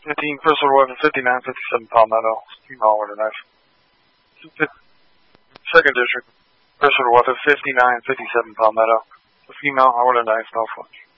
15, personal weapon 5957 Palmetto, female with a knife. Second district, personal weapon 5957 Palmetto, a female with a knife, no flinch.